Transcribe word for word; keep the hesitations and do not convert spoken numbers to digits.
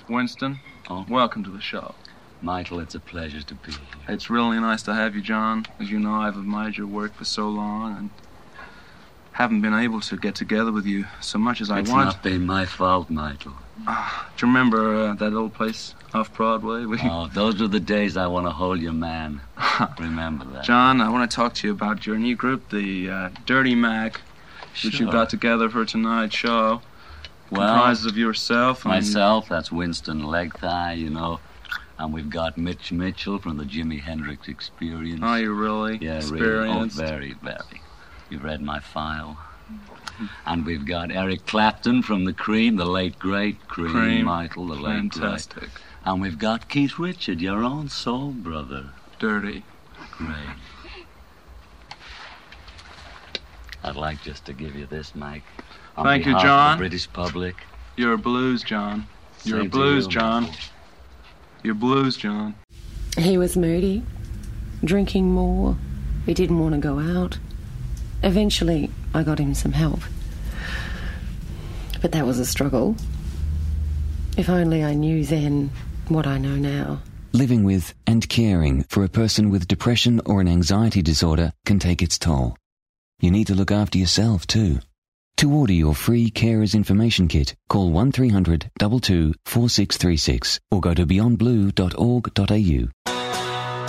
Winston, oh. welcome to the show. Michael, it's a pleasure to be here. It's really nice to have you, John. As you know, I've admired your work for so long and haven't been able to get together with you so much as I it's want. It's not been my fault, Michael. Uh, do you remember uh, that old place off Broadway? We... Oh, those are the days I want to hold your man. Remember that. John, I want to talk to you about your new group, the uh, Dirty Mac, sure. which you got together for tonight's show. Well, comprises of yourself and... Myself, that's Winston Legthigh, you know. And we've got Mitch Mitchell from the Jimi Hendrix Experience. Oh, you really? Yeah, experienced? Really. Oh, very, very. You've read my file. And we've got Eric Clapton from the Cream, the late, great Cream. Cream. Michael, the late, Fantastic. Great. And we've got Keith Richard, your own soul brother. Dirty. Great. I'd like just to give you this, Mike. On Thank you, behalf John. Of the British public. You're a blues, John. You're Same a blues, you, John. Michael. You're blues, John. He was moody, drinking more. He didn't want to go out. Eventually, I got him some help. But that was a struggle. If only I knew then what I know now. Living with and caring for a person with depression or an anxiety disorder can take its toll. You need to look after yourself too. To order your free Carers Information Kit, call one three hundred two two four six three six or go to beyond blue dot org dot a u.